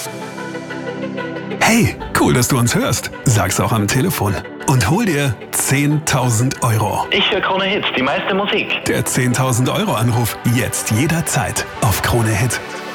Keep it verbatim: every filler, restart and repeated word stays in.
Hey, cool, dass du uns hörst. Sag's auch am Telefon. Und hol dir zehntausend Euro. Ich höre Krone Hit, die meiste Musik. Der zehntausend Euro Anruf jetzt jederzeit auf Krone Hit.